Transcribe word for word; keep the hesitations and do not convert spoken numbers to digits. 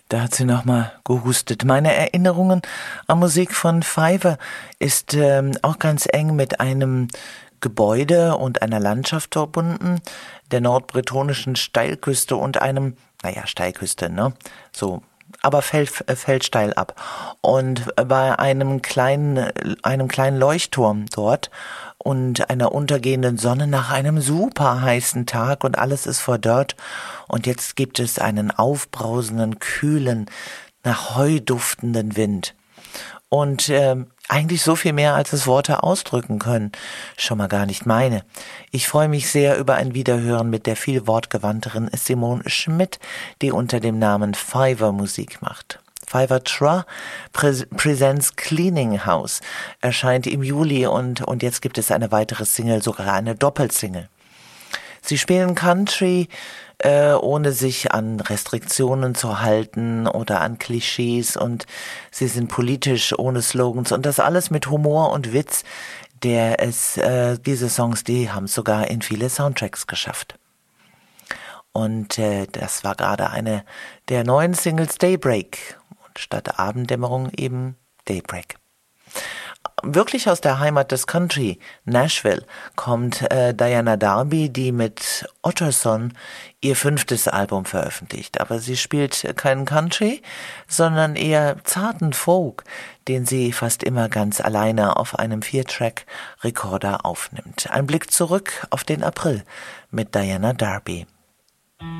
Da hat sie nochmal gehustet. Meine Erinnerungen an Musik von Fiverr ist ähm, auch ganz eng mit einem Gebäude und einer Landschaft verbunden, der nordbretonischen Steilküste und einem, naja, Steilküste, ne? So, aber fällt, fällt steil ab. Und bei einem kleinen, einem kleinen Leuchtturm dort und einer untergehenden Sonne nach einem super heißen Tag und alles ist verdorrt. Und jetzt gibt es einen aufbrausenden, kühlen, nach Heu duftenden Wind. Und äh, eigentlich so viel mehr, als es Worte ausdrücken können. Schon mal gar nicht meine. Ich freue mich sehr über ein Wiederhören mit der viel wortgewandteren Simone Schmidt, die unter dem Namen Fiverr Musik macht. Fiverr Tra Presents Cleaning House erscheint im Juli und, und jetzt gibt es eine weitere Single, sogar eine Doppelsingle. Sie spielen Country, äh, ohne sich an Restriktionen zu halten oder an Klischees, und sie sind politisch, ohne Slogans, und das alles mit Humor und Witz, der es, äh, diese Songs, die haben es sogar in viele Soundtracks geschafft. Und äh, das war gerade eine der neuen Singles, Daybreak, und statt Abenddämmerung eben Daybreak. Wirklich aus der Heimat des Country, Nashville, kommt äh, Diana Darby, die mit Otterson ihr fünftes Album veröffentlicht. Aber sie spielt keinen Country, sondern eher zarten Folk, den sie fast immer ganz alleine auf einem Vier-Track-Rekorder aufnimmt. Ein Blick zurück auf den April mit Diana Darby.